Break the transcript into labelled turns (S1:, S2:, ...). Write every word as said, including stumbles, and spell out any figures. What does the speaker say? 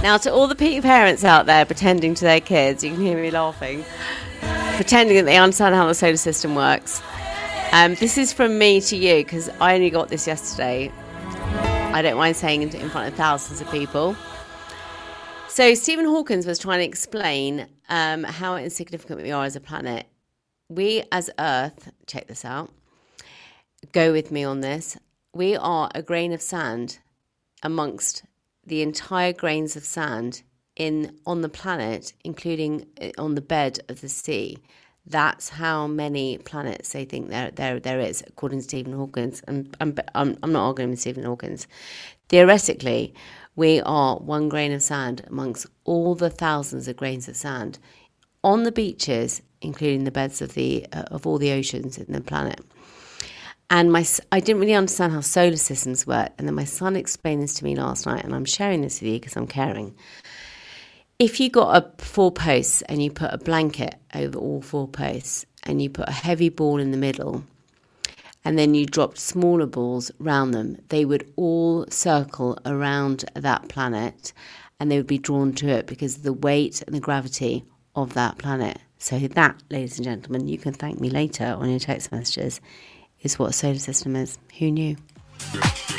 S1: Now, to all the parents out there pretending to their kids, you can hear me laughing, pretending that they understand how the solar system works. Um, this is from me to you, because I only got this yesterday. I don't mind saying it in front of thousands of people. So Stephen Hawking was trying to explain um, how insignificant we are as a planet. We as Earth, check this out, go with me on this, we are a grain of sand amongst the entire grains of sand in on the planet, including on the bed of the sea. That's how many planets they think there there there is, according to Stephen Hawking. And I'm, I'm I'm not arguing with Stephen Hawking. Theoretically, we are one grain of sand amongst all the thousands of grains of sand on the beaches, including the beds of the uh, of all the oceans in the planet. And my I didn't really understand how solar systems work, and then my son explained this to me last night, and I'm sharing this with you because I'm caring. If you got a four posts and you put a blanket over all four posts and you put a heavy ball in the middle and then you dropped smaller balls round them, they would all circle around that planet and they would be drawn to it because of the weight and the gravity of that planet. So that, ladies and gentlemen, you can thank me later on your text messages, is what a solar system is. Who knew?